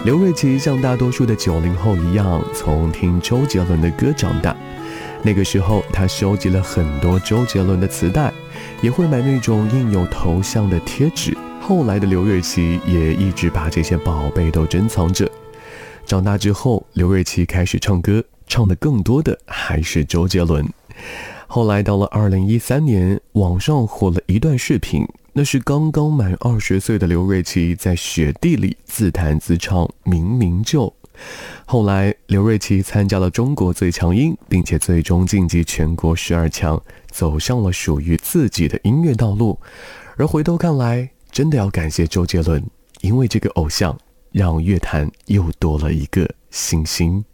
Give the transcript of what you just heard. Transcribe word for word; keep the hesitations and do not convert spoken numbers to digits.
刘瑞琦像大多数的九零后一样，从听周杰伦的歌长大。那个时候，他收集了很多周杰伦的磁带，也会买那种印有头像的贴纸。后来的刘瑞琦也一直把这些宝贝都珍藏着。长大之后，刘瑞琦开始唱歌，唱的更多的还是周杰伦。后来到了二零一三年，网上火了一段视频，那是刚刚满二十岁的刘瑞琦在雪地里自弹自唱《明明就》。后来刘瑞琦参加了中国最强音，并且最终晋级全国十二强，走上了属于自己的音乐道路。而回头看来，真的要感谢周杰伦，因为这个偶像让乐坛又多了一个新星。